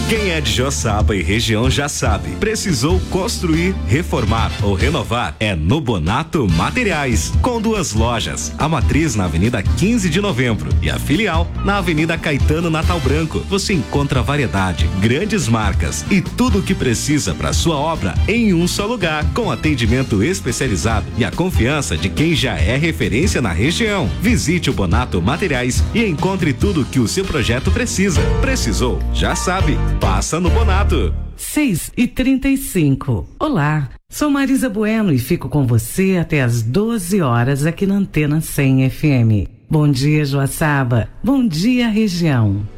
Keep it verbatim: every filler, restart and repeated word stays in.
Quem é de Joaçaba e região já sabe. Precisou construir, reformar ou renovar? É no Bonato Materiais. Com duas lojas. A matriz na Avenida quinze de Novembro e a filial na Avenida Caetano Natal Branco. Você encontra variedade, grandes marcas e tudo o que precisa para sua obra em um só lugar. Com atendimento especializado e a confiança de quem já é referência na região. Visite o Bonato Materiais e encontre tudo o que o seu projeto precisa. Precisou? Já sabe. Passa no Bonato. seis e trinta e cinco. Olá, sou Marisa Bueno e fico com você até às doze horas aqui na Antena cem F M. Bom dia, Joaçaba. Bom dia, região.